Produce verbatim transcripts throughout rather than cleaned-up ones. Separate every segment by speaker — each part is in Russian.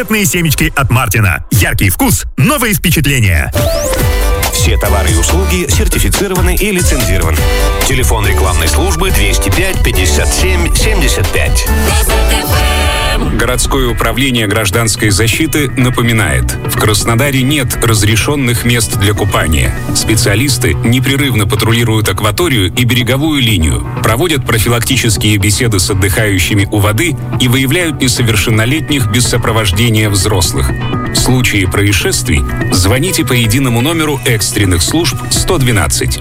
Speaker 1: Семечки от Мартина. Яркий вкус, новые впечатления.
Speaker 2: Все товары и услуги сертифицированы и лицензированы. Телефон рекламной службы двести пять пятьдесят семь семьдесят пять.
Speaker 3: Городское управление гражданской защиты напоминает: в Краснодаре нет разрешенных мест для купания. Специалисты непрерывно патрулируют акваторию и береговую линию, проводят профилактические беседы с отдыхающими у воды и выявляют несовершеннолетних без сопровождения взрослых. В случае происшествий звоните по единому номеру экстренных служб сто двенадцать.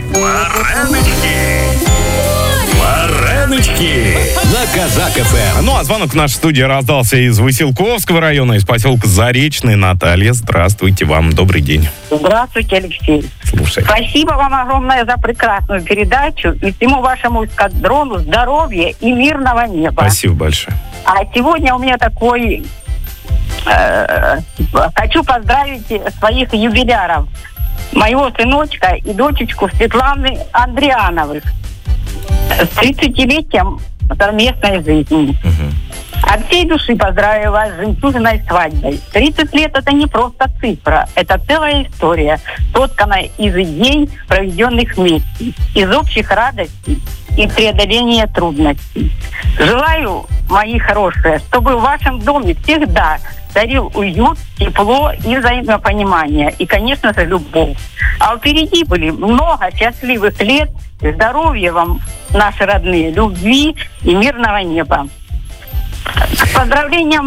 Speaker 2: Вареночки на Казак эф эм.
Speaker 4: Ну, а звонок в нашей студии раздался из Василковского района, из поселка Заречный. Наталья, здравствуйте вам, добрый день.
Speaker 5: Здравствуйте, Алексей.
Speaker 4: Слушай.
Speaker 5: Спасибо вам огромное за прекрасную передачу и всему вашему эскадрону здоровья и мирного неба.
Speaker 4: Спасибо большое.
Speaker 5: А сегодня у меня такой... Э, хочу поздравить своих юбиляров. Моего сыночка и дочечку Светланы Андриановых с тридцатилетием совместной жизни. Угу. От всей души поздравляю вас с жемчужиной свадьбой. тридцать лет — это не просто цифра, это целая история, сотканная из идей, проведенных вместе, из общих радостей и преодоления трудностей. Желаю, мои хорошие, чтобы в вашем доме всегда царил уют, тепло и взаимопонимание. И, конечно же, любовь. А впереди были много счастливых лет. Здоровья вам, наши родные, любви и мирного неба. К поздравлениям